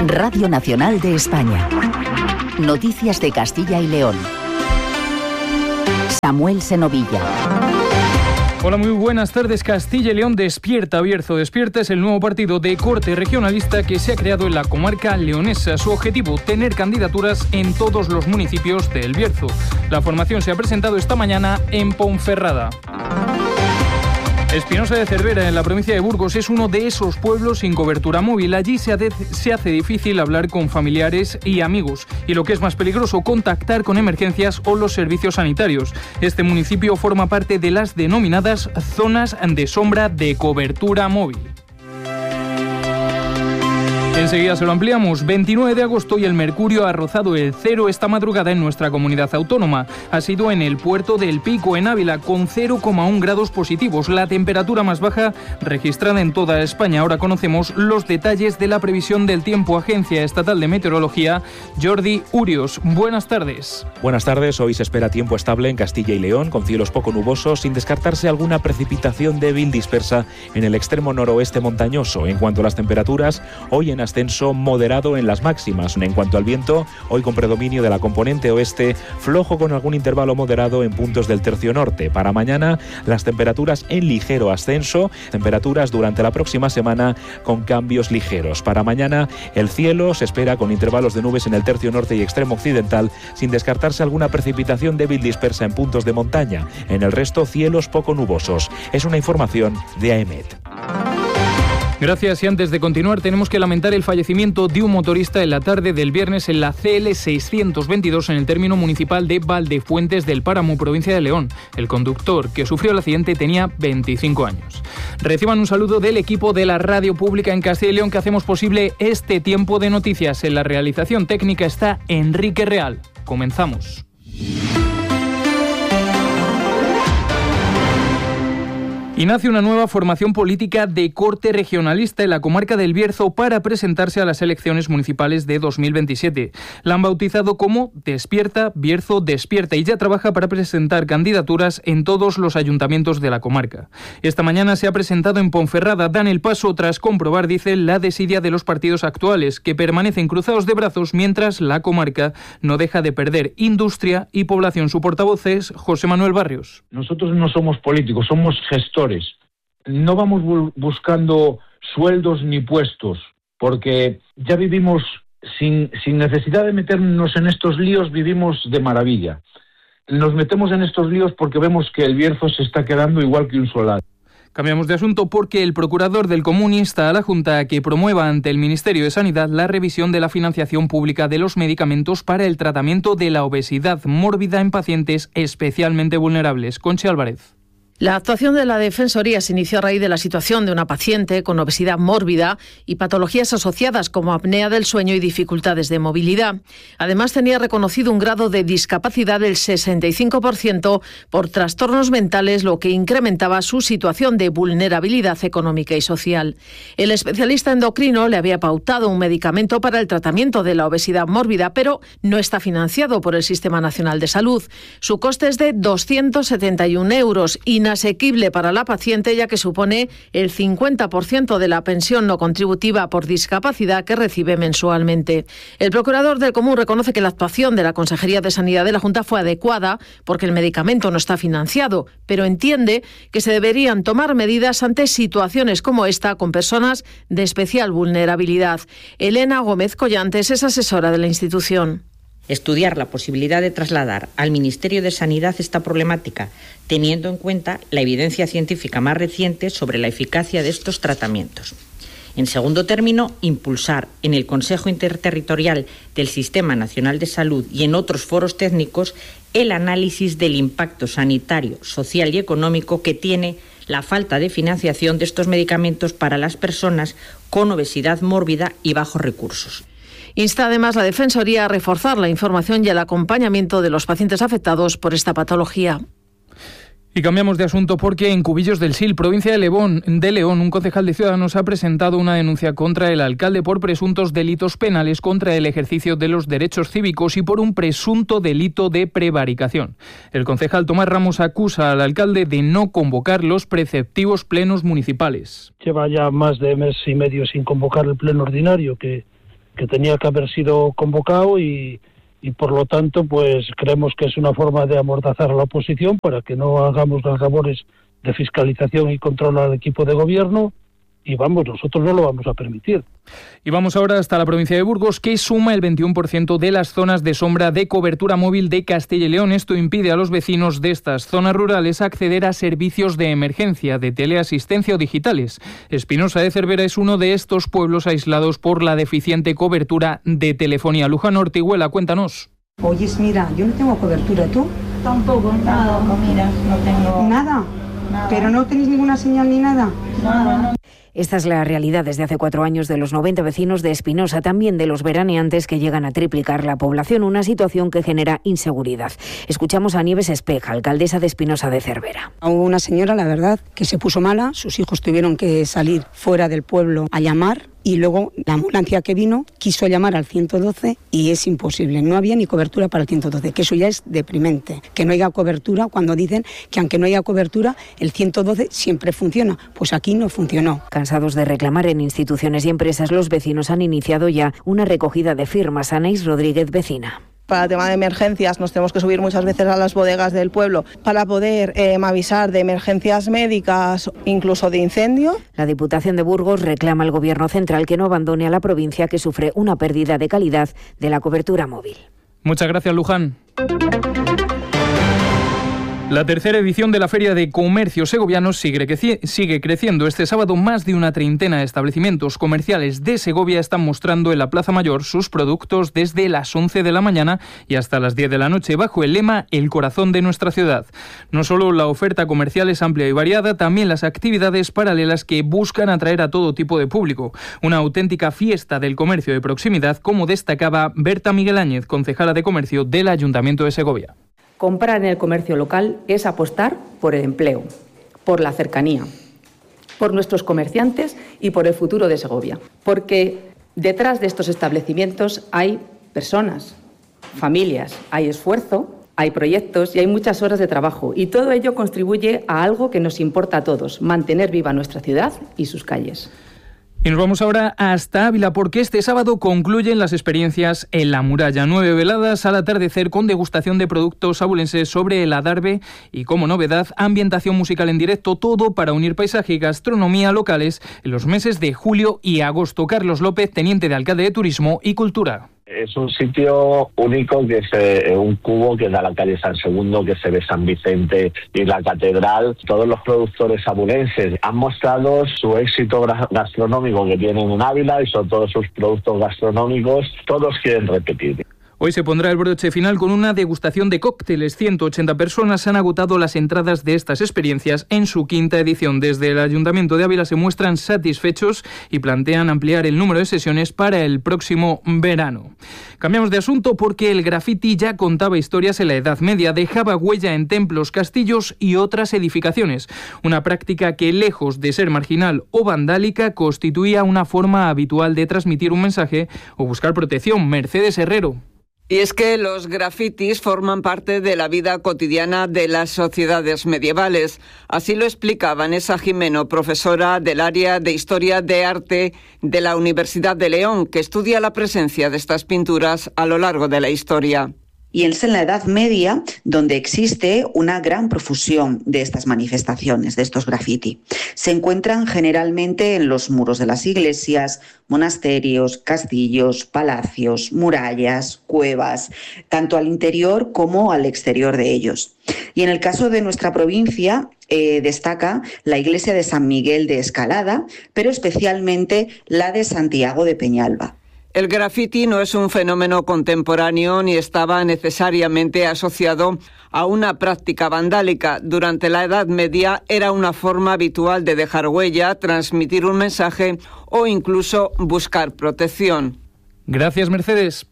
Radio Nacional de España. Noticias de Castilla y León. Samuel Senovilla. Hola, muy buenas tardes. Castilla y León despierta. Bierzo Despierta es el nuevo partido de corte regionalista que se ha creado en la comarca leonesa. Su objetivo, tener candidaturas en todos los municipios del Bierzo. La formación se ha presentado esta mañana en Ponferrada. Espinosa de Cervera, en la provincia de Burgos, es uno de esos pueblos sin cobertura móvil. Allí se hace difícil hablar con familiares y amigos. Y lo que es más peligroso, contactar con emergencias o los servicios sanitarios. Este municipio forma parte de las denominadas zonas de sombra de cobertura móvil. Enseguida se lo ampliamos. 29 de agosto y el mercurio ha rozado el 0 esta madrugada en nuestra comunidad autónoma. Ha sido en el puerto del Pico, en Ávila, con 0,1 grados positivos. La temperatura más baja registrada en toda España. Ahora conocemos los detalles de la previsión del tiempo. Agencia Estatal de Meteorología, Jordi Urios. Buenas tardes. Buenas tardes. Hoy se espera tiempo estable en Castilla y León, con cielos poco nubosos, sin descartarse alguna precipitación débil dispersa en el extremo noroeste montañoso. En cuanto a las temperaturas, hoy en ascenso moderado en las máximas. En cuanto al viento, hoy con predominio de la componente oeste, flojo con algún intervalo moderado en puntos del tercio norte. Para mañana, las temperaturas en ligero ascenso, temperaturas durante la próxima semana con cambios ligeros. Para mañana, el cielo se espera con intervalos de nubes en el tercio norte y extremo occidental, sin descartarse alguna precipitación débil dispersa en puntos de montaña. En el resto, cielos poco nubosos. Es una información de AEMET. Gracias. Y antes de continuar, tenemos que lamentar el fallecimiento de un motorista en la tarde del viernes en la CL 622 en el término municipal de Valdefuentes del Páramo, provincia de León. El conductor que sufrió el accidente tenía 25 años. Reciban un saludo del equipo de la Radio Pública en Castilla y León, que hacemos posible este tiempo de noticias. En la realización técnica está Enrique Real. Comenzamos. Y nace una nueva formación política de corte regionalista en la comarca del Bierzo para presentarse a las elecciones municipales de 2027. La han bautizado como Despierta, Bierzo Despierta, y ya trabaja para presentar candidaturas en todos los ayuntamientos de la comarca. Esta mañana se ha presentado en Ponferrada. Dan el paso tras comprobar, dice, la desidia de los partidos actuales, que permanecen cruzados de brazos mientras la comarca no deja de perder industria y población. Su portavoz es José Manuel Barrios. Nosotros no somos políticos, somos gestores. No vamos buscando sueldos ni puestos, porque ya vivimos sin necesidad de meternos en estos líos, vivimos de maravilla. Nos metemos en estos líos porque vemos que el Bierzo se está quedando igual que un solar. Cambiamos de asunto porque el procurador del Común insta a la Junta a que promueva ante el Ministerio de Sanidad la revisión de la financiación pública de los medicamentos para el tratamiento de la obesidad mórbida en pacientes especialmente vulnerables. Conchi Álvarez. La actuación de la Defensoría se inició a raíz de la situación de una paciente con obesidad mórbida y patologías asociadas como apnea del sueño y dificultades de movilidad. Además, tenía reconocido un grado de discapacidad del 65% por trastornos mentales, lo que incrementaba su situación de vulnerabilidad económica y social. El especialista endocrino le había pautado un medicamento para el tratamiento de la obesidad mórbida, pero no está financiado por el Sistema Nacional de Salud. Su coste es de 271 euros, inasequible para la paciente, ya que supone el 50% de la pensión no contributiva por discapacidad que recibe mensualmente. El procurador del Común reconoce que la actuación de la Consejería de Sanidad de la Junta fue adecuada porque el medicamento no está financiado, pero entiende que se deberían tomar medidas ante situaciones como esta con personas de especial vulnerabilidad. Elena Gómez Collantes es asesora de la institución. Estudiar la posibilidad de trasladar al Ministerio de Sanidad esta problemática, teniendo en cuenta la evidencia científica más reciente sobre la eficacia de estos tratamientos. En segundo término, impulsar en el Consejo Interterritorial del Sistema Nacional de Salud y en otros foros técnicos el análisis del impacto sanitario, social y económico que tiene la falta de financiación de estos medicamentos para las personas con obesidad mórbida y bajos recursos. Insta además la Defensoría a reforzar la información y el acompañamiento de los pacientes afectados por esta patología. Y cambiamos de asunto porque en Cubillos del Sil, provincia de León, un concejal de Ciudadanos ha presentado una denuncia contra el alcalde por presuntos delitos penales contra el ejercicio de los derechos cívicos y por un presunto delito de prevaricación. El concejal Tomás Ramos acusa al alcalde de no convocar los preceptivos plenos municipales. Lleva ya más de mes y medio sin convocar el pleno ordinario, que que tenía que haber sido convocado y por lo tanto pues creemos que es una forma de amordazar a la oposición para que no hagamos las labores de fiscalización y control al equipo de gobierno. Y nosotros no lo vamos a permitir. Y vamos ahora hasta la provincia de Burgos, que suma el 21% de las zonas de sombra de cobertura móvil de Castilla y León. Esto impide a los vecinos de estas zonas rurales acceder a servicios de emergencia, de teleasistencia o digitales. Espinosa de Cervera es uno de estos pueblos aislados por la deficiente cobertura de telefonía. Luján Ortiguela, cuéntanos. Oyes, mira, yo no tengo cobertura, ¿tú? Tampoco, nada, mira, no tengo... ¿Nada? ¿Pero no tenéis ninguna señal ni nada? Nada. Esta es la realidad desde hace 4 años de los 90 vecinos de Espinosa, también de los veraneantes que llegan a triplicar la población, una situación que genera inseguridad. Escuchamos a Nieves Espeja, alcaldesa de Espinosa de Cervera. Hubo una señora, la verdad, que se puso mala, sus hijos tuvieron que salir fuera del pueblo a llamar y luego la ambulancia que vino quiso llamar al 112 y es imposible, no había ni cobertura para el 112, que eso ya es deprimente, que no haya cobertura cuando dicen que aunque no haya cobertura, el 112 siempre funciona, pues aquí no funcionó. Cansados de reclamar en instituciones y empresas, los vecinos han iniciado ya una recogida de firmas. Anaís Rodríguez, vecina. Para el tema de emergencias nos tenemos que subir muchas veces a las bodegas del pueblo para poder avisar de emergencias médicas, incluso de incendio. La Diputación de Burgos reclama al Gobierno central que no abandone a la provincia, que sufre una pérdida de calidad de la cobertura móvil. Muchas gracias, Luján. La tercera edición de la Feria de Comercio Segoviano sigue creciendo. Este sábado más de una treintena de establecimientos comerciales de Segovia están mostrando en la Plaza Mayor sus productos desde las 11 de la mañana y hasta las 10 de la noche, bajo el lema El corazón de nuestra ciudad. No solo la oferta comercial es amplia y variada, también las actividades paralelas que buscan atraer a todo tipo de público. Una auténtica fiesta del comercio de proximidad, como destacaba Berta Miguel Áñez, concejala de Comercio del Ayuntamiento de Segovia. Comprar en el comercio local es apostar por el empleo, por la cercanía, por nuestros comerciantes y por el futuro de Segovia. Porque detrás de estos establecimientos hay personas, familias, hay esfuerzo, hay proyectos y hay muchas horas de trabajo. Y todo ello contribuye a algo que nos importa a todos, mantener viva nuestra ciudad y sus calles. Y nos vamos ahora hasta Ávila, porque este sábado concluyen las experiencias en la muralla. 9 veladas al atardecer con degustación de productos abulenses sobre el adarve y, como novedad, ambientación musical en directo, todo para unir paisaje y gastronomía locales en los meses de julio y agosto. Carlos López, teniente de alcalde de Turismo y Cultura. Es un sitio único, que es un cubo que da la calle San Segundo, que se ve San Vicente y la catedral. Todos los productores abulenses han mostrado su éxito gastronómico que tienen en Ávila y son todos sus productos gastronómicos. Todos quieren repetir. Hoy se pondrá el broche final con una degustación de cócteles. 180 personas han agotado las entradas de estas experiencias en su 5ª edición. Desde el Ayuntamiento de Ávila se muestran satisfechos y plantean ampliar el número de sesiones para el próximo verano. Cambiamos de asunto porque el graffiti ya contaba historias en la Edad Media, dejaba huella en templos, castillos y otras edificaciones. Una práctica que, lejos de ser marginal o vandálica, constituía una forma habitual de transmitir un mensaje o buscar protección. Mercedes Herrero. Y es que los grafitis forman parte de la vida cotidiana de las sociedades medievales. Así lo explica Vanessa Jimeno, profesora del área de Historia de Arte de la Universidad de León, que estudia la presencia de estas pinturas a lo largo de la historia. Y es en la Edad Media donde existe una gran profusión de estas manifestaciones, de estos graffiti. Se encuentran generalmente en los muros de las iglesias, monasterios, castillos, palacios, murallas, cuevas, tanto al interior como al exterior de ellos. Y en el caso de nuestra provincia destaca la iglesia de San Miguel de Escalada, pero especialmente la de Santiago de Peñalba. El graffiti no es un fenómeno contemporáneo ni estaba necesariamente asociado a una práctica vandálica. Durante la Edad Media era una forma habitual de dejar huella, transmitir un mensaje o incluso buscar protección. Gracias, Mercedes.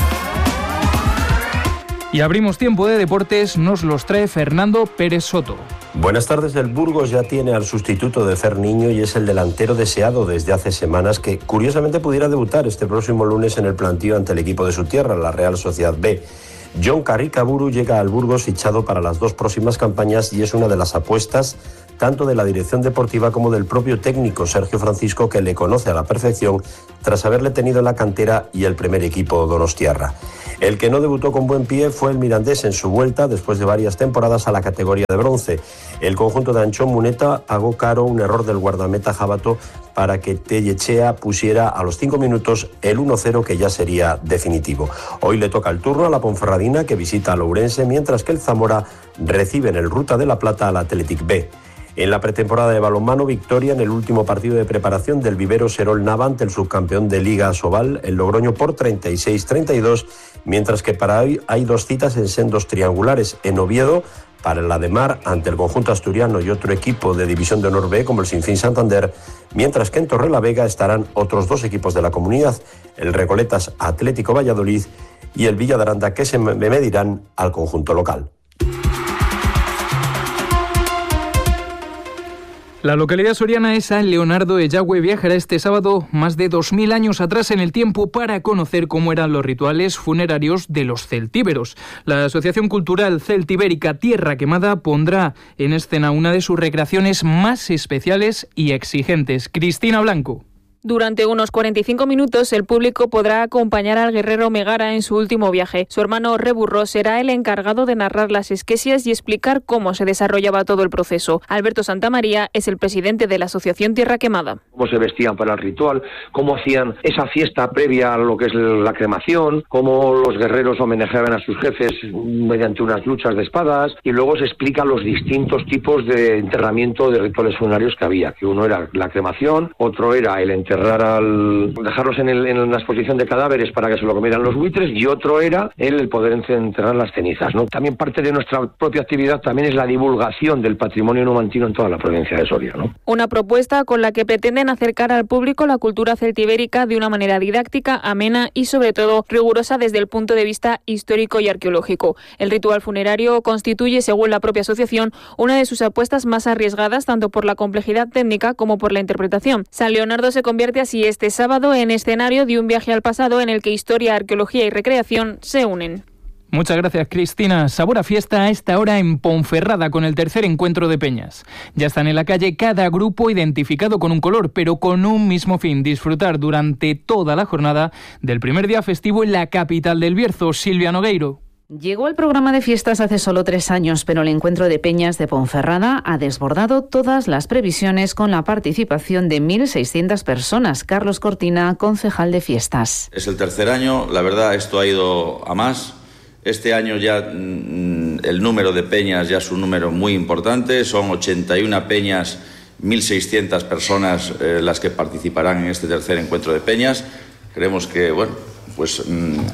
Y abrimos tiempo de deportes, nos los trae Fernando Pérez Soto. Buenas tardes. El Burgos ya tiene al sustituto de Ferniño y es el delantero deseado desde hace semanas, que curiosamente pudiera debutar este próximo lunes en el plantío ante el equipo de su tierra, la Real Sociedad B. John Carricaburu llega al Burgos fichado para las 2 próximas campañas y es una de las apuestas tanto de la dirección deportiva como del propio técnico Sergio Francisco, que le conoce a la perfección tras haberle tenido en la cantera y el primer equipo donostiarra. El que no debutó con buen pie fue el Mirandés en su vuelta después de varias temporadas a la categoría de bronce. El conjunto de Anchón Muneta pagó caro un error del guardameta Jabato para que Tellechea pusiera a los 5 minutos el 1-0, que ya sería definitivo. Hoy le toca el turno a la Ponferradina, que visita al Ourense, mientras que el Zamora recibe en el Ruta de la Plata al Athletic B. En la pretemporada de balonmano, victoria en el último partido de preparación del Vivero Serol Nava ante el subcampeón de Liga Asobal, el Logroño, por 36-32, mientras que para hoy hay 2 citas en sendos triangulares. En Oviedo, para el Ademar ante el conjunto asturiano y otro equipo de División de Honor B como el Sinfín Santander, mientras que en Torrelavega estarán otros 2 equipos de la comunidad, el Recoletas Atlético Valladolid y el Villa de Aranda, que se medirán al conjunto local. La localidad soriana de San Leonardo de Yagüe viajará este sábado más de 2000 años atrás en el tiempo para conocer cómo eran los rituales funerarios de los celtíberos. La Asociación Cultural Celtibérica Tierra Quemada pondrá en escena una de sus recreaciones más especiales y exigentes. Cristina Blanco. Durante unos 45 minutos el público podrá acompañar al guerrero Megara en su último viaje. Su hermano Reburro será el encargado de narrar las esquesias y explicar cómo se desarrollaba todo el proceso. Alberto Santamaría es el presidente de la Asociación Tierra Quemada. Cómo se vestían para el ritual, cómo hacían esa fiesta previa a lo que es la cremación, cómo los guerreros homenajeaban a sus jefes mediante unas luchas de espadas, y luego se explican los distintos tipos de enterramiento de rituales funerarios que había, que uno era la cremación, otro era el dejarlos en la exposición de cadáveres para que se lo comieran los buitres, y otro era el poder enterrar las cenizas, ¿no? También parte de nuestra propia actividad también es la divulgación del patrimonio numantino en toda la provincia de Soria, ¿no? Una propuesta con la que pretenden acercar al público la cultura celtibérica de una manera didáctica, amena y sobre todo rigurosa desde el punto de vista histórico y arqueológico. El ritual funerario constituye, según la propia asociación, una de sus apuestas más arriesgadas tanto por la complejidad técnica como por la interpretación. San Leonardo se convierte así este sábado en escenario de un viaje al pasado en el que historia, arqueología y recreación se unen. Muchas gracias, Cristina. Sabor a fiesta a esta hora en Ponferrada con el tercer encuentro de peñas. Ya están en la calle cada grupo identificado con un color, pero con un mismo fin: disfrutar durante toda la jornada del primer día festivo en la capital del Bierzo. Silvia Nogueiro. Llegó el programa de fiestas hace solo 3 años, pero el encuentro de peñas de Ponferrada ha desbordado todas las previsiones con la participación de 1.600 personas. Carlos Cortina, concejal de fiestas. Es el tercer año, la verdad esto ha ido a más. Este año ya el número de peñas ya es un número muy importante, son 81 peñas, 1.600 personas las que participarán en este tercer encuentro de peñas. Creemos que, bueno, pues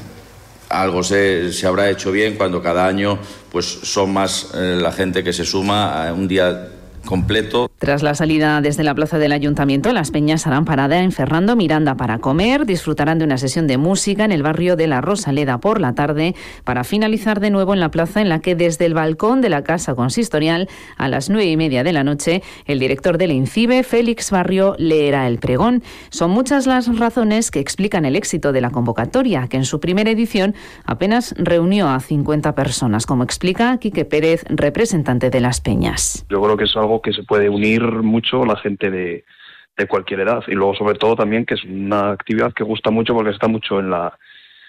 algo se habrá hecho bien cuando cada año pues son más la gente que se suma a un día completo. Tras la salida desde la plaza del Ayuntamiento, las peñas harán parada en Ferrando Miranda para comer, disfrutarán de una sesión de música en el barrio de La Rosaleda por la tarde, para finalizar de nuevo en la plaza, en la que desde el balcón de la Casa Consistorial a las 9:30 de la noche el director del INCIBE, Félix Barrio, leerá el pregón. Son muchas las razones que explican el éxito de la convocatoria, que en su primera edición apenas reunió a 50 personas, como explica Quique Pérez, representante de las peñas. Yo creo que es algo que se puede unir mucho la gente de cualquier edad, y luego sobre todo también que es una actividad que gusta mucho porque está mucho en la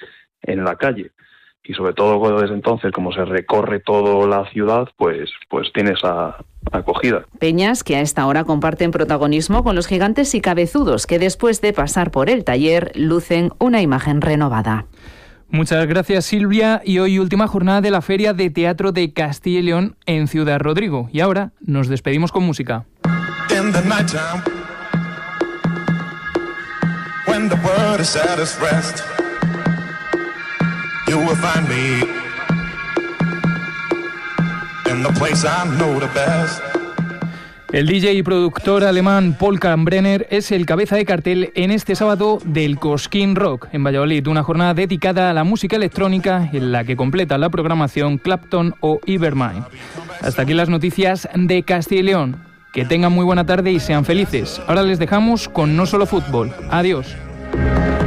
calle, y sobre todo desde entonces, como se recorre toda la ciudad, pues tiene esa acogida. Peñas que a esta hora comparten protagonismo con los gigantes y cabezudos, que después de pasar por el taller lucen una imagen renovada. Muchas gracias, Silvia. Y hoy última jornada de la Feria de Teatro de Castilla y León en Ciudad Rodrigo. Y ahora nos despedimos con música. El DJ y productor alemán Paul Kalkbrenner es el cabeza de cartel en este sábado del Cosquín Rock en Valladolid, una jornada dedicada a la música electrónica en la que completa la programación Clapton o Evermind. Hasta aquí las noticias de Castilla y León. Que tengan muy buena tarde y sean felices. Ahora les dejamos con No Solo Fútbol. Adiós.